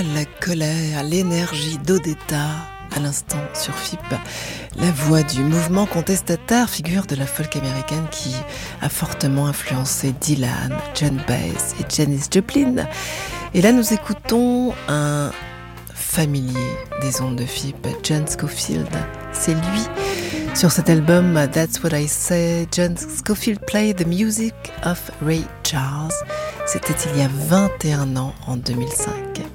la colère, l'énergie d'Odetta. À l'instant sur FIP, la voix du mouvement contestataire, figure de la folk américaine qui a fortement influencé Dylan, Joan Baez et Janis Joplin. Et là nous écoutons un familier des ondes de FIP, John Scofield. C'est lui. Sur cet album That's What I Say, John Scofield played the music of Ray Charles. C'était il y a 21 ans, en 2005.